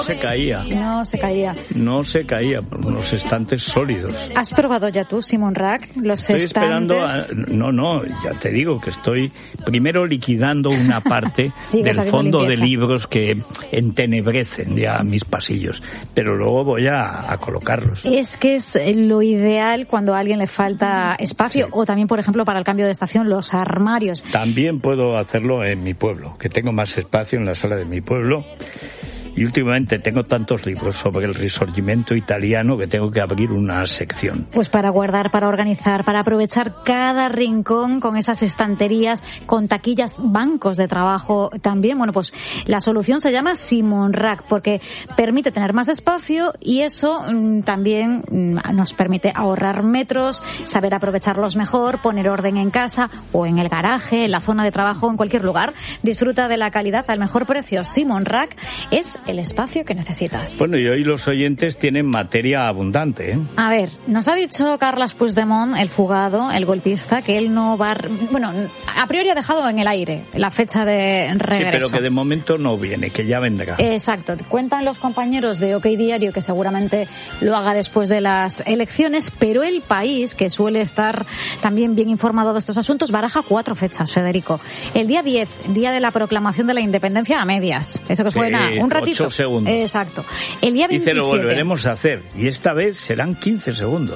se caía. No se caía por unos estantes sólidos. ¿Has probado ya tú, Simon Rack, los estantes? Estoy esperando No, ya te digo que estoy primero liquidando una parte del fondo de libros que entenebrecen ya mis pasillos, pero luego voy a colocarlos. Es que es lo ideal cuando a alguien le falta espacio, o también, por ejemplo, para el cambio de estación, los armarios. También puedo hacerlo en mi pueblo, que tengo más espacio en la sala de mi pueblo. Y últimamente tengo tantos libros sobre el Risorgimento italiano que tengo que abrir una sección. Pues para guardar, para organizar, para aprovechar cada rincón con esas estanterías, con taquillas, bancos de trabajo también. Bueno, pues la solución se llama Simon Rack, porque permite tener más espacio y eso también nos permite ahorrar metros, saber aprovecharlos mejor, poner orden en casa o en el garaje, en la zona de trabajo, en cualquier lugar. Disfruta de la calidad al mejor precio. Simon Rack es el espacio que necesitas. Bueno, y hoy los oyentes tienen materia abundante, ¿eh? A ver, nos ha dicho Carles Puigdemont, el fugado, el golpista, que él no va... Bueno, a priori ha dejado en el aire la fecha de regreso. Sí, pero que de momento no viene, que ya vendrá. Exacto. Cuentan los compañeros de OK Diario que seguramente lo haga después de las elecciones, pero El País, que suele estar también bien informado de estos asuntos, baraja 4 fechas, Federico. El día 10, día de la proclamación de la independencia a medias. Eso que suena un ratito. 8 segundos. Exacto. El día 27. Dice, lo volveremos a hacer. Y esta vez serán 15 segundos.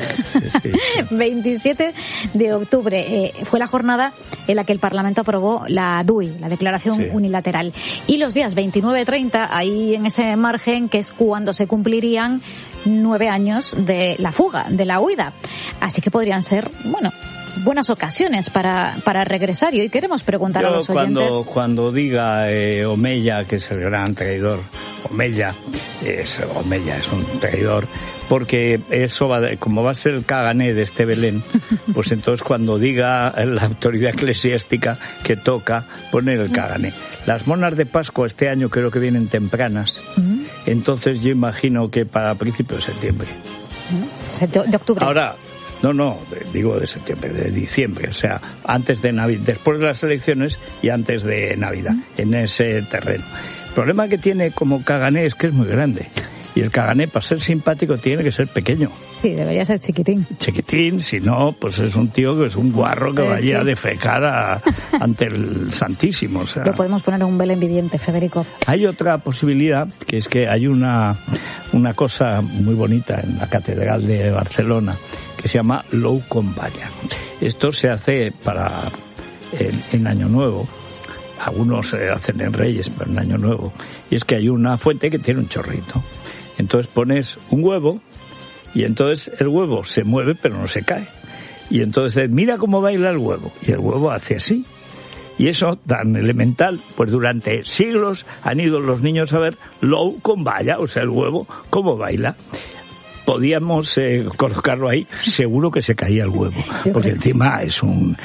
27 de octubre fue la jornada en la que el Parlamento aprobó la DUI, la Declaración Unilateral. Y los días 29-30, ahí en ese margen, que es cuando se cumplirían 9 años de la fuga, de la huida. Así que podrían ser, bueno, buenas ocasiones para regresar. Y hoy queremos preguntar a los oyentes. Cuando diga Omeya, que es el gran traidor, Omeya es un traidor, porque eso como va a ser el cagané de este Belén, pues entonces cuando diga la autoridad eclesiástica que toca poner el cagané. Las monas de Pascua este año creo que vienen tempranas, entonces yo imagino que para principios de septiembre. De octubre. Ahora, no, digo de septiembre, de diciembre, o sea, antes de Navidad, después de las elecciones y antes de Navidad, en ese terreno. El problema que tiene como cagané es que es muy grande. Y el cagané, para ser simpático, tiene que ser pequeño. Sí, debería ser chiquitín. Chiquitín, si no, pues es un tío que es un guarro que vaya a defecar ante el Santísimo. O sea. Lo podemos poner en un Belén viviente, Federico. Hay otra posibilidad, que es que hay una cosa muy bonita en la Catedral de Barcelona, que se llama l'ou con balla. Esto se hace para en Año Nuevo. Algunos se hacen en Reyes, pero en Año Nuevo. Y es que hay una fuente que tiene un chorrito. Entonces pones un huevo y entonces el huevo se mueve pero no se cae. Y entonces mira cómo baila el huevo. Y el huevo hace así. Y eso, tan elemental, pues durante siglos han ido los niños a ver l'ou con balla, o sea, el huevo, cómo baila. Podíamos colocarlo ahí, seguro que se caía el huevo, porque encima es un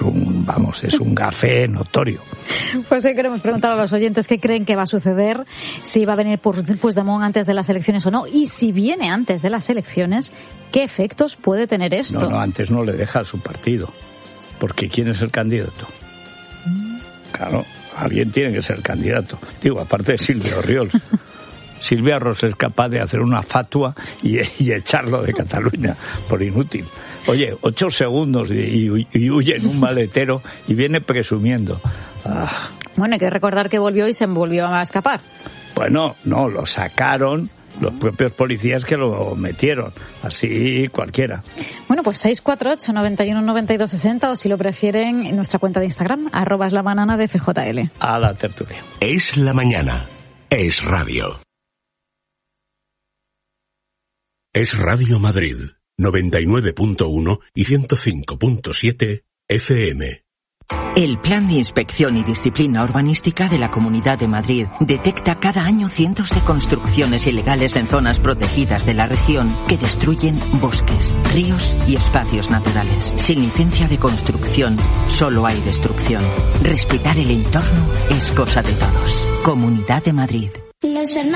gafé notorio. Pues hoy queremos preguntar a los oyentes qué creen que va a suceder, si va a venir Puigdemont antes de las elecciones o no, y si viene antes de las elecciones, ¿qué efectos puede tener esto? No, antes no le deja a su partido, porque ¿quién es el candidato? Claro, alguien tiene que ser candidato. Digo, aparte de Silvia Orriols. Silvia Ros es capaz de hacer una fatua y echarlo de Cataluña por inútil. Oye, 8 segundos y huye en un maletero y viene presumiendo. Bueno, hay que recordar que volvió y se volvió a escapar. Bueno, no, lo sacaron los propios policías que lo metieron, así cualquiera. Bueno, pues 648-91-92-60 o si lo prefieren en nuestra cuenta de Instagram, @esLabanana de FJL. A la tertulia. Es la mañana, es radio. Es Radio Madrid, 99.1 y 105.7 FM. El Plan de Inspección y Disciplina Urbanística de la Comunidad de Madrid detecta cada año cientos de construcciones ilegales en zonas protegidas de la región que destruyen bosques, ríos y espacios naturales. Sin licencia de construcción, solo hay destrucción. Respetar el entorno es cosa de todos. Comunidad de Madrid.